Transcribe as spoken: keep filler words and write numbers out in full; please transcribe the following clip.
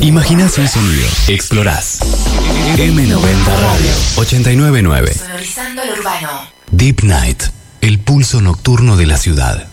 Imaginás un sonido, explorás. eme noventa Radio ochenta y nueve punto nueve. Sonorizando lo urbano. Deep Night, el pulso nocturno de la ciudad.